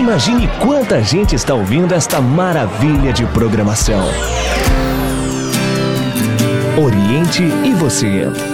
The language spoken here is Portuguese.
Imagine quanta gente está ouvindo esta maravilha de programação. Oriente e você.